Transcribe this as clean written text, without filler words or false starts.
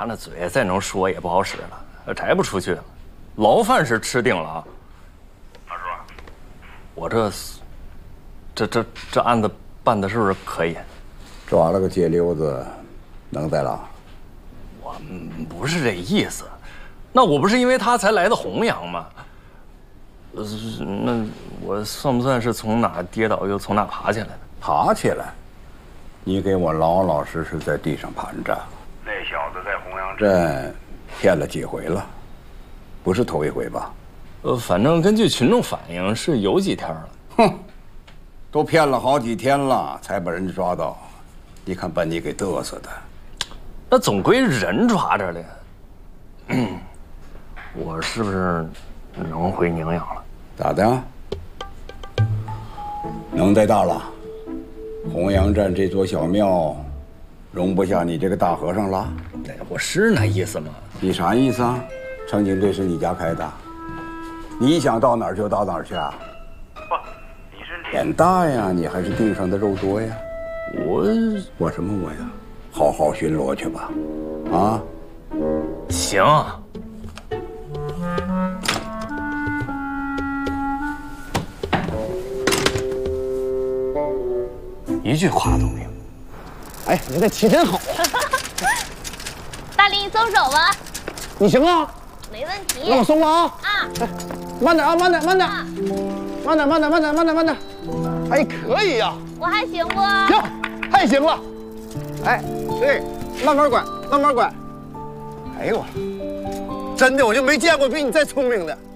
他那嘴再能说也不好使了，摘不出去。牢饭是吃定了啊。 二叔， 我这案子办的是不是可以？ 抓了个街溜子，能再拉？ 我不是这意思，那我不是因为他才来的弘扬吗？那我算不算是从哪跌倒又从哪爬起来的？ 爬起来？你给我老老实实在地上盘着。 那小子在弘扬镇骗了几回了，不是头一回吧？ 反正根据群众反映是有几天了。 哼，都骗了好几天了，才把人抓到。你看把你给嘚瑟的。 那总归人抓着了。我是不是能回宁阳了？ 咋的？能耐大了。弘扬镇这座小庙，容不下你这个大和尚了。 我是那意思吗？ 你啥意思啊？成警队是你家开的，你想到哪儿就到哪儿去啊？ 不，你是脸大呀，你还是腚上的肉多呀？我什么我呀？好好巡逻去吧，啊？ 行。一句话都没有。 哎，你这骑真好。 大林，你松手吧。 你行啊？ 没问题。 那我松了啊。哎，慢点啊，慢点，慢点，慢点，慢点，慢点，慢点，慢点。哎，可以呀。 我还行不？ 行，太行了。哎，对，慢慢拐，慢慢拐。哎呦我，真的我就没见过比你再聪明的。